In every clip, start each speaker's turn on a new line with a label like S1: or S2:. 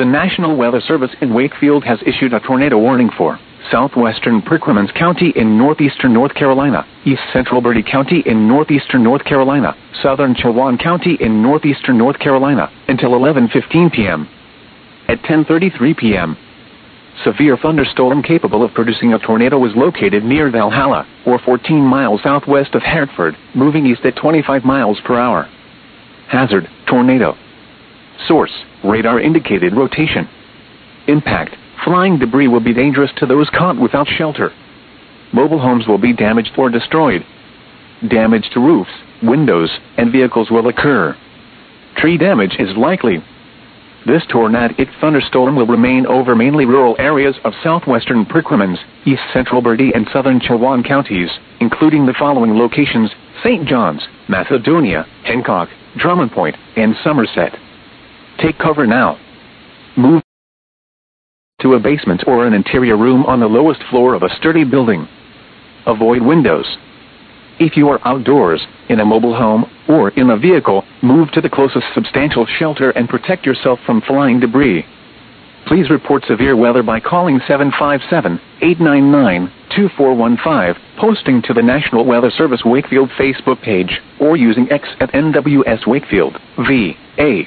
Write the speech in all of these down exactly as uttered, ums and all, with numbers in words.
S1: The National Weather Service in Wakefield has issued a tornado warning for southwestern Perquimans County in northeastern North Carolina, east central Bertie County in northeastern North Carolina, southern Chowan County in northeastern North Carolina, until eleven fifteen p m At ten thirty-three p m, severe thunderstorm capable of producing a tornado was located near Valhalla, or fourteen miles southwest of Hartford, moving east at twenty-five miles per hour. Hazard: tornado. Source: radar indicated rotation. Impact: flying debris will be dangerous to those caught without shelter. Mobile homes will be damaged or destroyed. Damage to roofs, windows, and vehicles will occur. Tree damage is likely. This tornadic thunderstorm will remain over mainly rural areas of southwestern Perquimans, east central Bertie and southern Chowan counties, including the following locations: Saint John's, Macedonia, Hancock, Drummond Point, and Somerset. Take cover now. Move to a basement or an interior room on the lowest floor of a sturdy building. Avoid windows. If you are outdoors, in a mobile home, or in a vehicle, move to the closest substantial shelter and protect yourself from flying debris. Please report severe weather by calling seven five seven, eight nine nine, two four one five, posting to the National Weather Service Wakefield Facebook page, or using X at N W S Wakefield, V A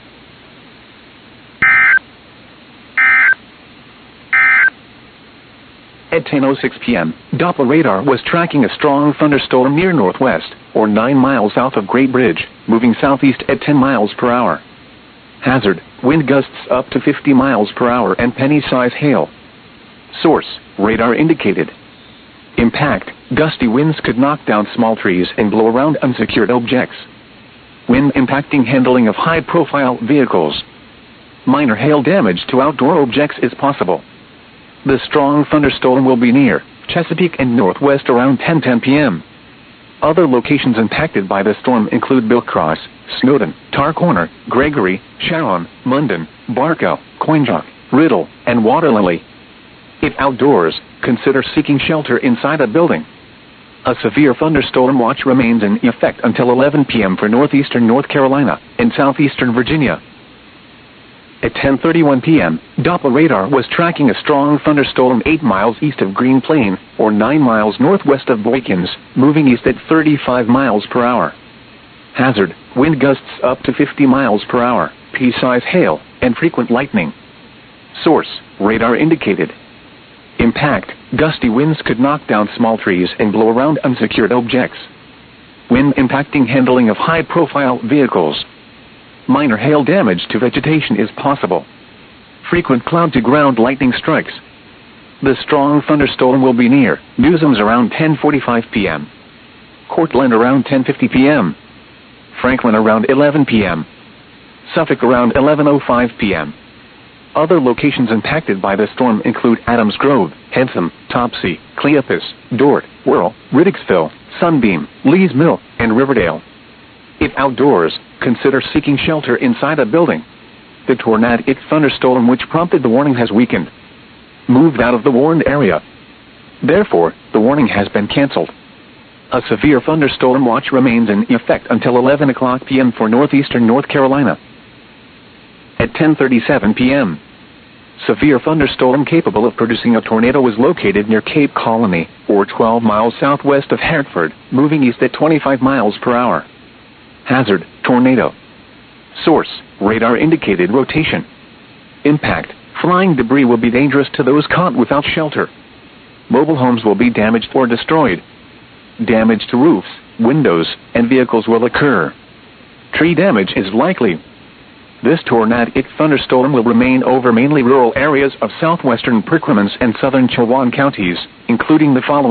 S1: At ten oh six p m, Doppler radar was tracking a strong thunderstorm near northwest, or nine miles south of Great Bridge, moving southeast at ten miles per hour. Hazard: wind gusts up to fifty miles per hour and penny-size hail. Source: radar indicated. Impact: gusty winds could knock down small trees and blow around unsecured objects. Wind impacting handling of high-profile vehicles. Minor hail damage to outdoor objects is possible. The strong thunderstorm will be near Chesapeake and Northwest around ten ten p m Other locations impacted by the storm include Billcross, Snowden, Tar Corner, Gregory, Sharon, Munden, Barkow, Coinjock, Riddle, and Waterlily. If outdoors, consider seeking shelter inside a building. A severe thunderstorm watch remains in effect until eleven p m for northeastern North Carolina and southeastern Virginia. At ten thirty-one p m, Doppler radar was tracking a strong thunderstorm eight miles east of Green Plain, or nine miles northwest of Boykins, moving east at thirty-five miles per hour. Hazard: wind gusts up to fifty miles per hour, pea-size hail, and frequent lightning. Source: radar indicated. Impact: gusty winds could knock down small trees and blow around unsecured objects. Wind impacting handling of high-profile vehicles. Minor hail damage to vegetation is possible. Frequent cloud-to-ground lightning strikes. The strong thunderstorm will be near Newsoms around ten forty-five p m Cortland around ten fifty p m Franklin around eleven p m Suffolk around eleven oh five p m Other locations impacted by the storm include Adams Grove, Hentham, Topsy, Cleopas, Dort, Whirl, Riddicksville, Sunbeam, Lees Mill, and Riverdale. If outdoors, consider seeking shelter inside a building. The tornadic thunderstorm which prompted the warning has weakened. Moved out of the warned area. Therefore, the warning has been canceled. A severe thunderstorm watch remains in effect until eleven o'clock p m for northeastern North Carolina. At ten thirty-seven p m, severe thunderstorm capable of producing a tornado was located near Cape Colony, or twelve miles southwest of Hartford, moving east at twenty-five miles per hour. Hazard: tornado. Source: radar indicated rotation. Impact: flying debris will be dangerous to those caught without shelter. Mobile homes will be damaged or destroyed. Damage to roofs, windows, and vehicles will occur. Tree damage is likely. This tornadic thunderstorm will remain over mainly rural areas of southwestern Perquimans and southern Chowan counties, including the following